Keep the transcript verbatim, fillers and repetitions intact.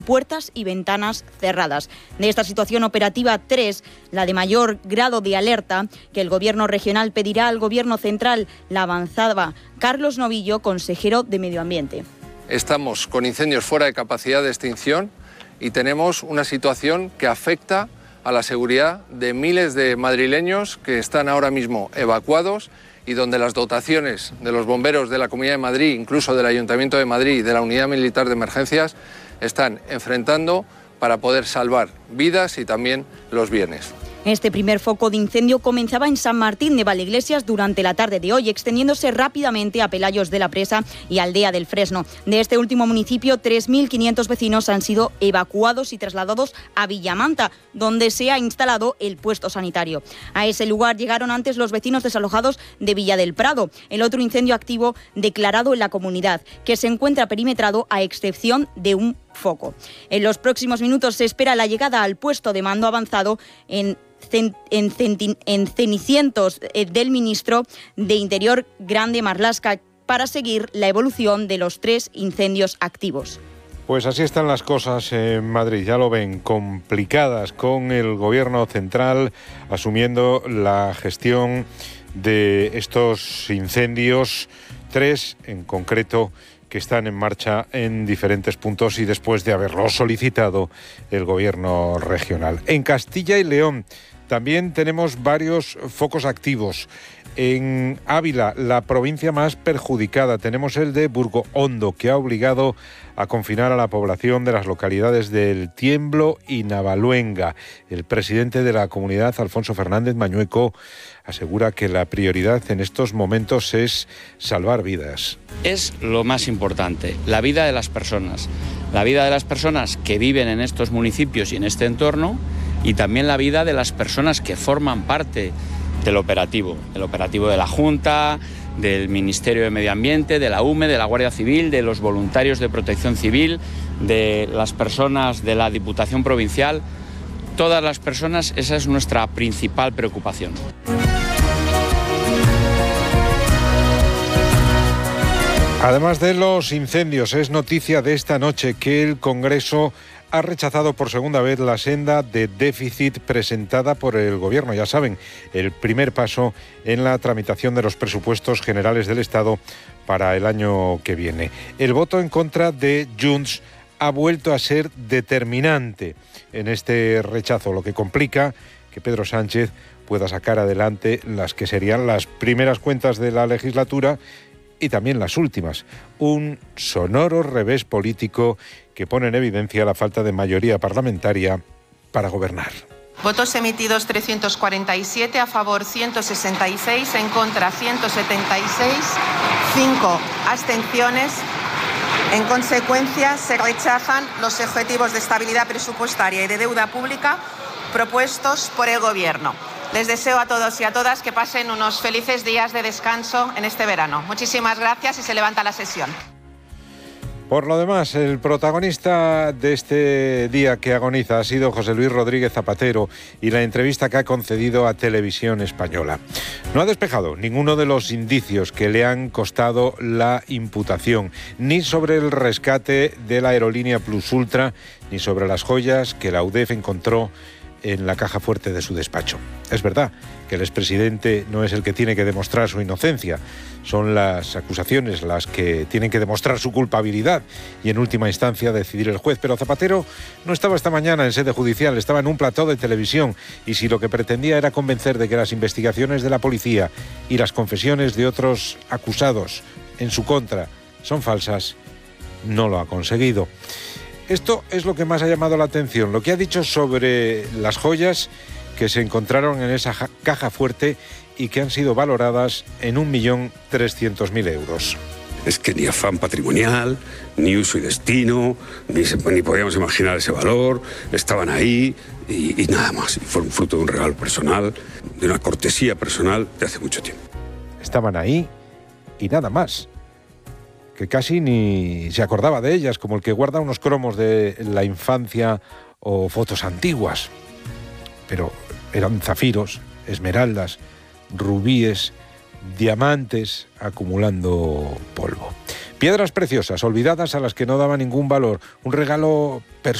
puertas y ventanas cerradas. De esta situación operativa tres, la de mayor grado de alerta, que el Gobierno regional pedirá al Gobierno central, la avanzaba Carlos Novillo, consejero de Medio Ambiente. Estamos con incendios fuera de capacidad de extinción y tenemos una situación que afecta a la seguridad de miles de madrileños que están ahora mismo evacuados y donde las dotaciones de los bomberos de la Comunidad de Madrid, incluso del Ayuntamiento de Madrid y de la Unidad Militar de Emergencias, están enfrentando para poder salvar vidas y también los bienes. Este primer foco de incendio comenzaba en San Martín de Valdeiglesias durante la tarde de hoy, extendiéndose rápidamente a Pelayos de la Presa y Aldea del Fresno. De este último municipio, tres mil quinientos vecinos han sido evacuados y trasladados a Villamanta, donde se ha instalado el puesto sanitario. A ese lugar llegaron antes los vecinos desalojados de Villa del Prado, el otro incendio activo declarado en la comunidad, que se encuentra perimetrado a excepción de un foco. En los próximos minutos se espera la llegada al puesto de mando avanzado en En, centi, en Cenicientos eh, del ministro de Interior, Grande Marlaska, para seguir la evolución de los tres incendios activos. Pues así están las cosas en Madrid, ya lo ven, complicadas, con el Gobierno central asumiendo la gestión de estos incendios, tres en concreto, que están en marcha en diferentes puntos y después de haberlo solicitado el Gobierno regional. En Castilla y León también tenemos varios focos activos. En Ávila, la provincia más perjudicada, tenemos el de Burgohondo, que ha obligado a confinar a la población de las localidades del Tiemblo y Navaluenga. El presidente de la comunidad, Alfonso Fernández Mañueco, asegura que la prioridad en estos momentos es salvar vidas. Es lo más importante, la vida de las personas. La vida de las personas que viven en estos municipios y en este entorno, y también la vida de las personas que forman parte del operativo, el operativo de la Junta, del Ministerio de Medio Ambiente, de la U M E, de la Guardia Civil, de los voluntarios de Protección Civil, de las personas de la Diputación Provincial. Todas las personas, esa es nuestra principal preocupación. Además de los incendios, es noticia de esta noche que el Congreso ha rechazado por segunda vez la senda de déficit presentada por el Gobierno. Ya saben, el primer paso en la tramitación de los presupuestos generales del Estado para el año que viene. El voto en contra de Junts ha vuelto a ser determinante en este rechazo, lo que complica que Pedro Sánchez pueda sacar adelante las que serían las primeras cuentas de la legislatura y también las últimas. Un sonoro revés político que pone en evidencia la falta de mayoría parlamentaria para gobernar. Votos emitidos trescientos cuarenta y siete, a favor ciento sesenta y seis, en contra ciento setenta y seis, cinco abstenciones. En consecuencia, se rechazan los objetivos de estabilidad presupuestaria y de deuda pública propuestos por el Gobierno. Les deseo a todos y a todas que pasen unos felices días de descanso en este verano. Muchísimas gracias y se levanta la sesión. Por lo demás, el protagonista de este día que agoniza ha sido José Luis Rodríguez Zapatero y la entrevista que ha concedido a Televisión Española. No ha despejado ninguno de los indicios que le han costado la imputación, ni sobre el rescate de la aerolínea Plus Ultra, ni sobre las joyas que la U D E F encontró en la caja fuerte de su despacho. Es verdad que el expresidente no es el que tiene que demostrar su inocencia, son las acusaciones las que tienen que demostrar su culpabilidad y en última instancia decidir el juez, pero Zapatero no estaba esta mañana en sede judicial, estaba en un plató de televisión y si lo que pretendía era convencer de que las investigaciones de la policía y las confesiones de otros acusados en su contra son falsas, no lo ha conseguido. Esto es lo que más ha llamado la atención, lo que ha dicho sobre las joyas que se encontraron en esa caja fuerte y que han sido valoradas en un millón trescientos mil euros. Es que ni afán patrimonial, ni uso y destino, ni, se, ni podíamos imaginar ese valor, estaban ahí y, y nada más. Y fueron fruto de un regalo personal, de una cortesía personal de hace mucho tiempo. Estaban ahí y nada más. Que casi ni se acordaba de ellas, como el que guarda unos cromos de la infancia o fotos antiguas. Pero eran zafiros, esmeraldas, rubíes, diamantes acumulando polvo. Piedras preciosas, olvidadas, a las que no daba ningún valor. Un regalo personal